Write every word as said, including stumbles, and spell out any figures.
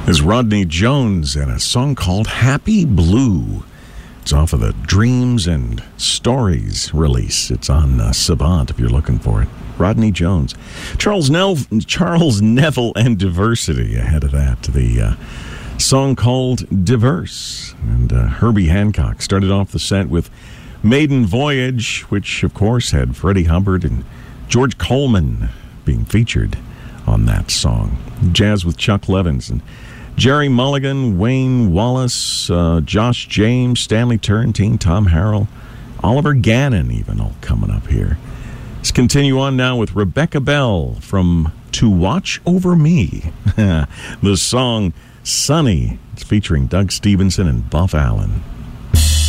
is Rodney Jones and a song called Happy Blue. It's off of the Dreams and Stories release. It's on uh, Savant if you're looking for it. Rodney Jones. Charles, Nel- Charles Neville and Diversity ahead of that. The uh, song called Diverse. And uh, Herbie Hancock started off the set with Maiden Voyage, which, of course, had Freddie Hubbard and George Coleman being featured on that song. Jazz with Chuck Levins and Jerry Mulligan, Wayne Wallace, uh, Josh James, Stanley Turrentine, Tom Harrell, Oliver Gannon even all coming up here. Let's continue on now with Rebecca Bell from To Watch Over Me. The song Sunny. It's featuring Doug Stevenson and Buff Allen.